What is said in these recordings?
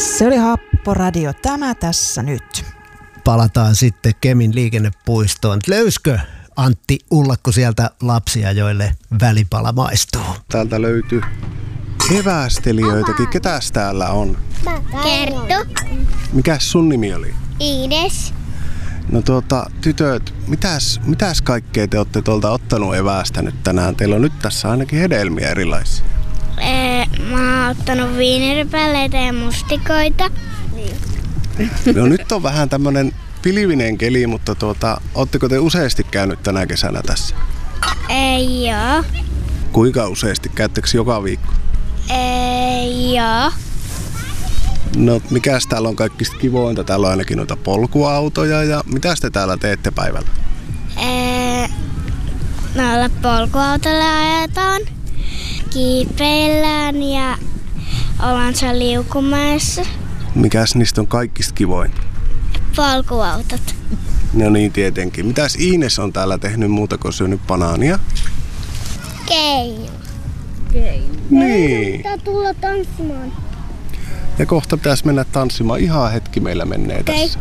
Se oli Happoradio, tämä tässä nyt. Palataan sitten Kemin liikennepuistoon. Löyskö Antti Ullakko sieltä lapsia, joille välipala maistuu? Täältä löytyy evästelijöitäkin. Ketäs täällä on? Kerttu. Mikäs sun nimi oli? Iines. No tytöt, mitäs kaikkea te olette tuolta ottanut eväästä nyt tänään? Teillä on nyt tässä ainakin hedelmiä erilaisia. Mä oon ottanut viiniripälleitä ja mustikoita. No nyt on vähän tämmönen pilvinen keli, mutta ootteko te useasti käynyt tänä kesänä tässä? Ei joo. Kuinka useasti? Käyttekö joka viikko? Ei joo. No mikäs täällä on kaikista kivointa? Täällä on ainakin noita polkuautoja ja mitäs te täällä teette päivällä? Noilla polkuautolla ajetaan, kiipeillään ja ollaan siellä liukumäessä. Mikäs niistä on kaikista kivointa? Polkuautot. No niin tietenkin. Mitäs Iines on täällä tehnyt muuta kuin syönyt banaania? Keino. Niin. Pitää tulla tanssimaan. Ja kohta pitäisi mennä tanssimaan. Ihan hetki meillä menee tässä.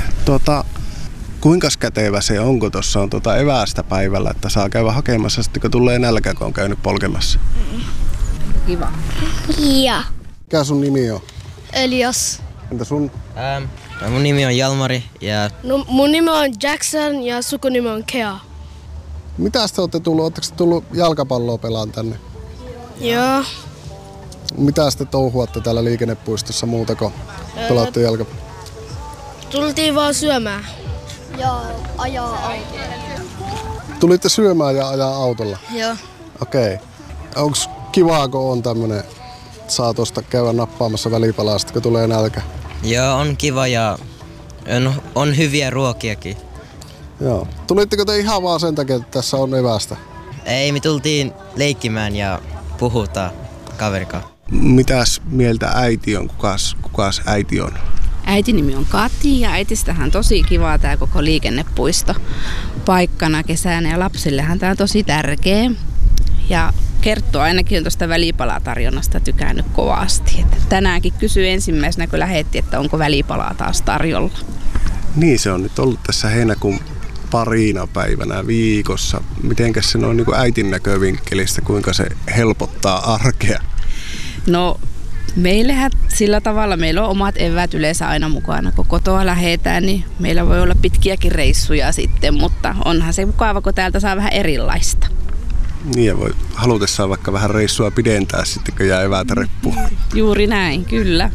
Kuinka kätevä se onko tuossa on eväästä päivällä, että saa käydä hakemassa sitten kun tulee nälkä, kun on käynyt polkemassa? Kiva. Ja. Mikä sun nimi on? Elias. Entä sun? Mun nimi on Jalmari ja... No, mun nimi on Jackson ja sukunimi on Kea. Mitäs te olette tullut? Oletteko tullut jalkapalloa pelaan tänne? Joo. Mitäs te touhuatte täällä liikennepuistossa muuta kuin pelaatte jalkapalloa? Tultiin vaan syömään. Joo, ajaa autolla. Tulitte syömään ja ajaa autolla? Joo. Okei. Onks kivaa, kun on tämmönen, saa tosta käydä nappaamassa välipalaa, kun tulee nälkä? Joo, on kiva ja on hyviä ruokiakin. Joo. Tulitteko te ihan vaan sen takia, että tässä on evästä? Ei, me tultiin leikkimään ja puhutaan kaverikaan. Mitäs mieltä äiti on? Kukas äiti on? Äitin nimi on Kati ja äitistähän tosi kivaa tää koko liikennepuisto paikkana kesänä ja lapsillehan tää on tosi tärkeä. Ja Kerttu ainakin on tuosta välipalatarjonnasta tykännyt kovasti. Että tänäänkin kysyi ensimmäisenä, kun lähetti, että onko välipalaa taas tarjolla. Niin, se on nyt ollut tässä heinäkuun parina päivänä viikossa. Mitenkäs se on niin kuin äitin näkövinkkelistä, kuinka se helpottaa arkea? No meillähän sillä tavalla, meillä on omat eväät yleensä aina mukana, kun kotoa lähdetään, niin meillä voi olla pitkiäkin reissuja sitten, mutta onhan se mukava, kun täältä saa vähän erilaista. Niin ja voi halutessaan vaikka vähän reissua pidentää sitten, kun jää eväät reppuun. Juuri näin, kyllä.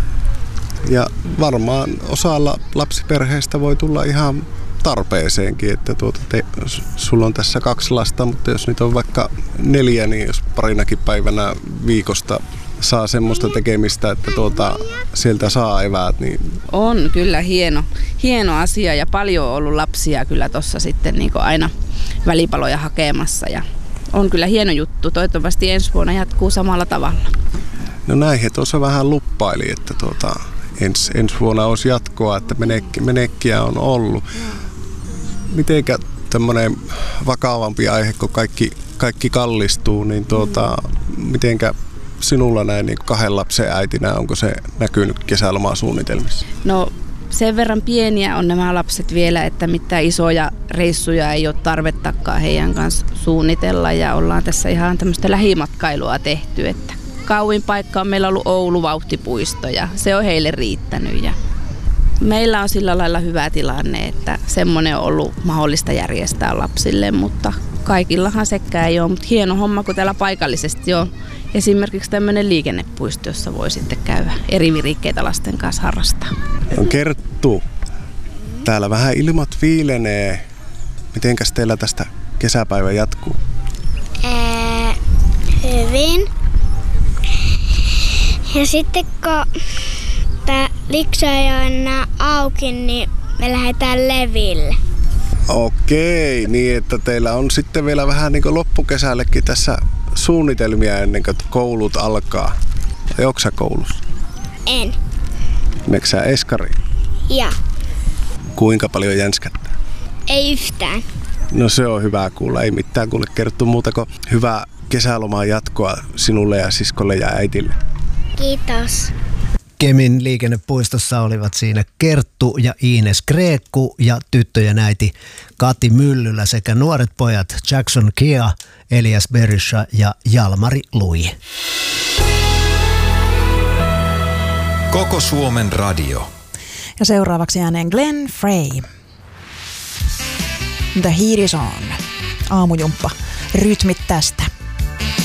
Ja varmaan osalla lapsiperheistä voi tulla ihan tarpeeseenkin, että sulla on tässä 2 lasta, mutta jos nyt on vaikka 4, niin jos parinakin päivänä viikosta saa semmoista tekemistä, että sieltä saa eväät. Niin... On kyllä hieno asia ja paljon on ollut lapsia kyllä tuossa sitten niin kuin aina välipaloja hakemassa ja on kyllä hieno juttu. Toivottavasti ensi vuonna jatkuu samalla tavalla. No näin he tuossa vähän luppaili, että ensi vuonna olisi jatkoa, että menekkiä on ollut. Mitenkä tämmöinen vakavampi aihe, kun kaikki kallistuu, niin mitenkä sinulla näin niin 2 lapsen äitinä, onko se näkynyt kesälomasuunnitelmissa? No sen verran pieniä on nämä lapset vielä, että mitään isoja reissuja ei ole tarvettakaan heidän kanssa suunnitella ja ollaan tässä ihan tämmöistä lähimatkailua tehty, että kauin paikka on meillä ollut Oulu vauhtipuisto ja se on heille riittänyt ja meillä on sillä lailla hyvä tilanne, että semmoinen on ollut mahdollista järjestää lapsille, mutta kaikillahan sekään ei ole, mutta hieno homma, kun täällä paikallisesti on esimerkiksi tämmöinen liikennepuisto, jossa voi sitten käydä eri virikkeitä lasten kanssa harrastaa. On Kerttu, täällä vähän ilmat viilenee. Mitenkäs teillä tästä kesäpäivä jatkuu? Hyvin. Ja sitten kun tää Liksa ei ole enää auki, niin me lähdetään leville. Okei, niin että teillä on sitten vielä vähän niin kuin loppukesällekin tässä suunnitelmia ennen kuin koulut alkaa. Vai onko sä koulussa? En. Meneekö sä eskariin? Ja. Kuinka paljon jänskättää? Ei yhtään. No se on hyvä kuulla. Ei mitään kuule kertoo muuta kuin hyvää kesälomaa jatkoa sinulle ja siskolle ja äitille. Kiitos. Kemin liikennepuistossa olivat siinä Kerttu ja Iines Greekku ja tyttöjen äiti Kati Myllylä sekä nuoret pojat Jackson Kea, Elias Berisha ja Jalmari Lui. Koko Suomen radio. Ja seuraavaksi ääneen Glenn Frey. The Heat is on. Aamujumppa. Rytmit tästä.